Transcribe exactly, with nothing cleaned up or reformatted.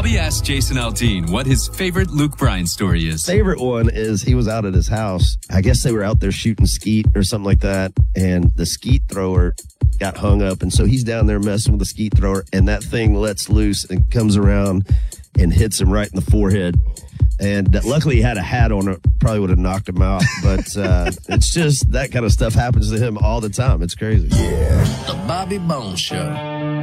we asked Jason Aldean what his favorite Luke Bryan story is. Favorite one is he was out at his house. I guess they were out there shooting skeet or something like that, and the skeet thrower got hung up, and so he's down there messing with the skeet thrower, and that thing lets loose and comes around and hits him right in the forehead. And uh, luckily he had a hat on it, probably would have knocked him out. But uh, it's just that kind of stuff happens to him all the time. It's crazy. Yeah. The Bobby Bones Show.